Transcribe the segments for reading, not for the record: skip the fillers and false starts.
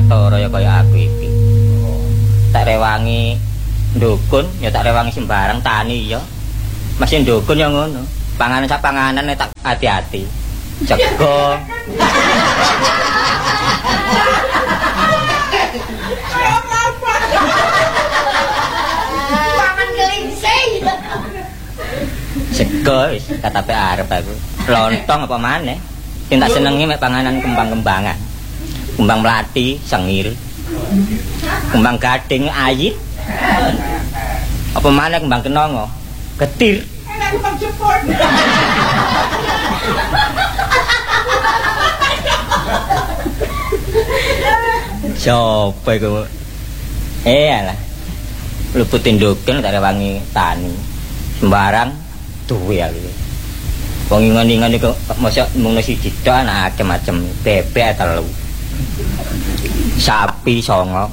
Bathara ya kaya aku iki. Tak rewangi ndukun ya tak rewangi sembarang tani ya. Masih ndukun ya ngono. Panganan sak panganan tak hati-hati. Jaga. Pangan kelingsing. Sego wis katape arep aku. Lontong apa maneh. Sing tak senengi mek panganan kembang-kembangan. Kembang melati, sengir. Kembang gading ayit. Apa maneh kembang kenongo? Getir. Enak kembang jepun. Sopo iku? Alah. Luputin nduken tak rewangi tani. Sembarang duwe aku. Wong ingon-ingon iku mosok mung siji tok ana macem-macem. Bebek 3. Sapi 9.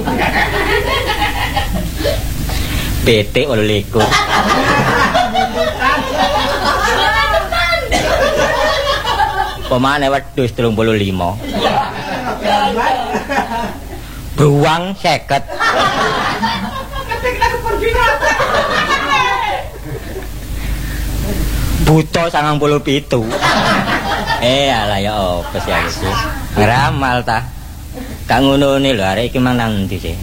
Betik 28. Pemane wedhus 35. Bruwang 50. Buta 97. Alah ya apa sih aku sih. Ngeramal ta. Gak ngonone lho arek iki mang nang ndi sih.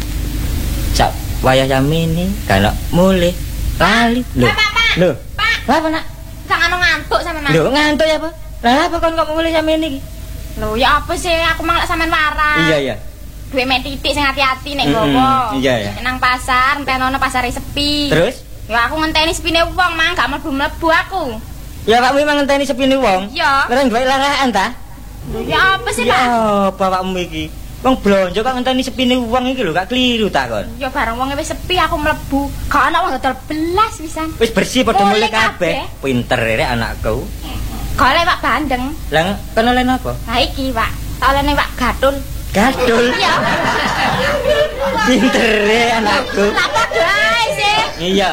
Sak wayah Yamini kana mulih lali lho. Lho. Apa nak? Jangan ngantuk sama Mas. Lho ngantuk ya apa? Lah apa kon kok mulih Yamini iki? Lho ya apa sih aku mang lek sampean waras. Iya iya. Duwe mek titik sing hati-hati nek gowo. Iya ya. Nang pasar, entenono pasare sepi. Terus? Ya aku ngenteni sepine wong mang gak mlebu-mlebu aku. Ya Pak memang ngenteni sepine wong. Iya. Keren gawe larakan ta? Ya apa sih, Pak? Ya bapakmu iki. Wong blonjo kok ngenteni sepine wong iki lho gak kliru ta kon. Ya bareng wong wis sepi aku mlebu. Gak ana wong dodol belas pisan. Wis bersih padha Mulih mulih kabeh. Pinter rek anakku. Golek Pak Bandeng. Lah kono len apa? Nah iki, Pak. Tak olehne Pak Gatul. Gadul. Iya. Pinter rek anakku. Lah padha ae sih. Iya.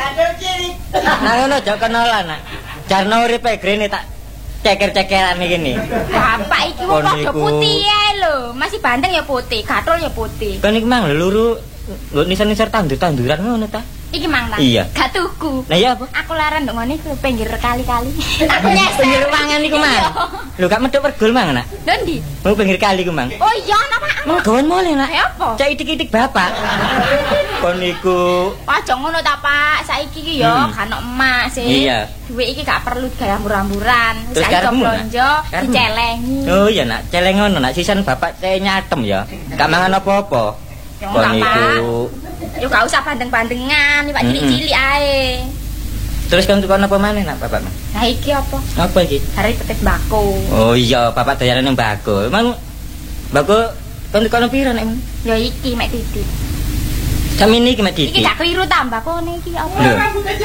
Nah ngono aja kenalan nak. Jarno uripe grene tak ceker-cekeran iki ne. Bapak iki wong padha putih ae lho. Masih Bandeng ya putih, Gatul ya putih. Kan iki mang luru nggo nisan-nisan tandur-tanduran ngono ta. Iki mang ta. Iya. Gak tuku. Lah iya apa? Aku laran ndok ngene ku pinggir kali-kali. Aku nyesel. Pinggir ruangan iku mang. Lho gak medhok pergul mang nak. Lho ndi? Mau pinggir kali ku mang. Oh iya napa? Mang gawan mole nak. Ya apa? Cek itik-itik bapak. Kon niku Aja ngono ta, Pak. Saiki iki ya kan emak sih. Iya. Duit iki gak perlu digawe hambur-hamburan. Terus Saiki karepmu, Nak? blonjo Karepmu? dicelengi. Oh iya nak, celeng ngono nak sisan bapak saya nyatem ya. Gak mangan apa-apa. Ya Kon ora, niku. Yo gak usah bandeng-bandengan, Pak cilik-cilik ae. Terus kan tukon apa maneh nak bapak? Nah iki apa? Apa iki? Hari petik bako. Oh iya, bapak doyanan nang Mbako. Emang Mbako kan tukon pira nek? Ya iki mek titik. Samene iki mek Iki titik. gak keliru tambah kok iki apa? Lho.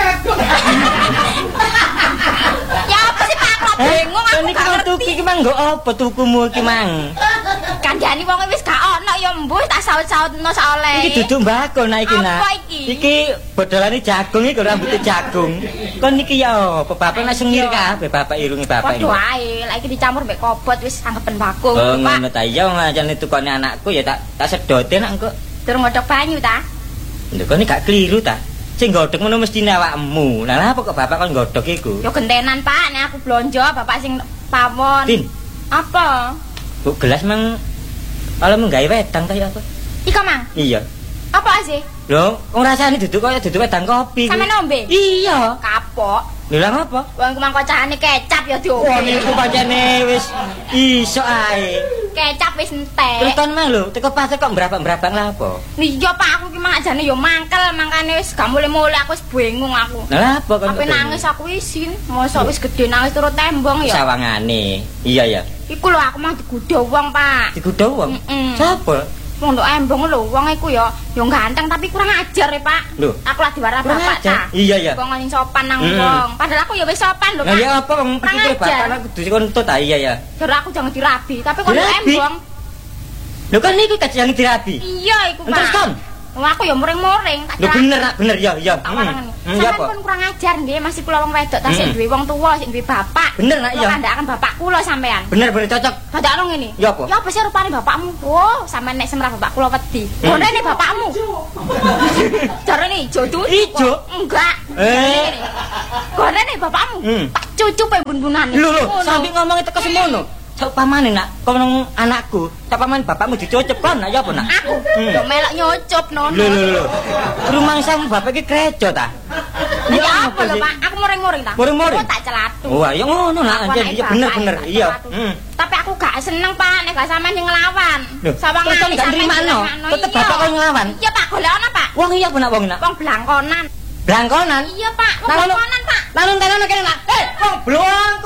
Ya apa sih Pak? Kok bingung Kan aku iki gak mau ngerti. tuku iki mang nggo apa tukumu iki mang? Kandhani wong wis gak ono ya mbuh tak saut-sautno sak oleh. Iki duduk Mbako nak iki nak. Apa iki? Iki bodolane jagung iki rambute jagung. Kon iki ya apa bapak nak sengir kabeh bapak irunge bapak iki. Padha ae, lek iki dicampur mbek kobot wis anggepen bakung, Oh Pak. ngono ta iya ngajane tukone anakku ya tak sedote nak engko. Durung ngodhok banyu ta? Lho kok gak keliru ta? Sing godhog ngono mestine awakmu. Lah apa kok bapak kon godhog iku? Yo gentenan Pak, nek aku blonjo bapak sing pawon. Tin, Apa? bu gelas mang kalau menggawe wedang ta ya apa? Iko Mang. Iya. Apa sih? Lho, wong rasane duduk kaya duduk wedang kopi. Sampe nombe? Iya. Kapok. Lho lah ngapa? Wong ku mang kocahane kecap ya Wah diombe. niku pancene wis iso ae. Kecap wis Terus entek. kon mang lho, teko pasar kok mbrabak-mbrabak lha apa? Iya Pak, aku ki mang ajane yo mangkel, mangkane wis gak mulih-mulih aku wis bingung aku. Lah apa kon? Apa nangis aku isin, mosok wis gedhe nangis turut tembong ya. Sawangane. Iya ya. Iku lho aku mang digudho wong, Pak. Digudho wong. Mm-mm. Sapa? Wong ndok embong lho, wong iku ya ganteng tapi kurang ajar ya, Pak. Lho. Aku lah diwara Kurang bapak ajar? ta. Iya, iya. Wong sing sopan nang Mm-mm. wong. Padahal aku ya wis sopan lho, Lah Pak. ya apa wong Kurang pikir ajar. bapak anak kudu kontut ta iya ya. Jare aku jangan dirabi, tapi kok ndok Dirabi? embong. Lho kan niku kajang dirabi. Iya iku, Pak. Terus kon? Wah, aku ya muring-muring. Lho bener nak, bener ya, ya. Ya apa? Sampeyan kurang ajar nggih, masih kula wong wedok ta sik duwe wong tuwa, sik duwe bapak. Bener nak ya. Kandhakan bapak kula sampean. Bener cocok. Dadakno ngene. Ya apa? Ya apa sih rupane bapakmu? Oh, sampean nek semrah bapak kula wedi. Gorene bapakmu. Jarene ijo cucu. Ijo? Enggak. Gorene bapakmu. Tak cucupe bun-bunane. Lho, sampe ngomong teko semono. Sak pamane nak, kono anakku, sak pamane bapakmu dicucup kan, ya apa nak? Aku yo melok nyucup nono. Lho. Rumangsamu bapak iki krejo ta? Ya apa lho, Pak? Aku muring-muring ta. Muring-muring. Tak celatu. Wah, ya ngono nak, iya bener. Iya. Tapi aku gak seneng, Pak, nek gak sampean sing nglawan. Sawang gak nrimano. Tetep bapak kok nglawan. Iya, Pak, golekno, Pak. Wong iya apa nak wong nak? Wong blangkonan. Blangkonan? Iya, Pak, wong blangkonan, Pak. Lalu tenan kene nak. Wong blangkonan.